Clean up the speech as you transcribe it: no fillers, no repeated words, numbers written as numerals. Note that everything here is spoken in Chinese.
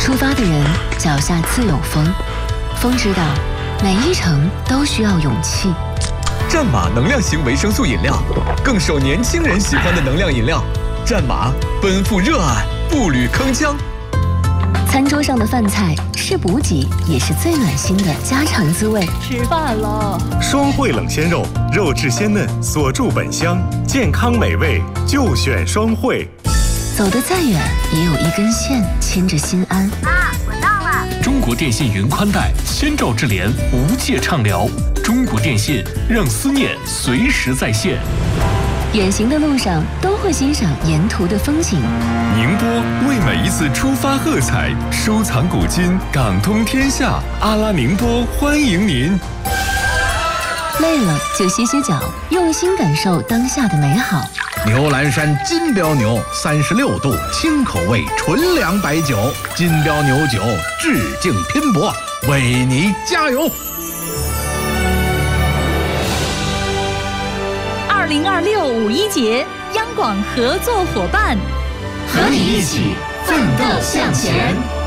出发的人脚下自有风，风知道每一程都需要勇气。 战马能量型维生素饮料，更受年轻人喜欢的能量饮料。战马奔赴热爱，步履铿锵。 餐桌上的饭菜是补给，也是最暖心的家常滋味。 吃饭了， 双汇冷鲜肉，肉质鲜嫩，锁住本香，健康美味就选双汇。 走得再远，也有一根线牵着心安。 妈，我到了。 中国电信云宽带，先兆智联无界畅聊。中国电信让思念随时在线。 远行的路上都会欣赏沿途的风景。 宁波为每一次出发喝彩，收藏古今，港通天下。阿拉宁波欢迎您。 累了就歇歇脚，用心感受当下的美好。 牛栏山金标牛36度，轻口味纯粮白酒，金标牛酒致敬拼搏，为你加油。 2026五一节，央广合作伙伴， 和你一起奋斗向前。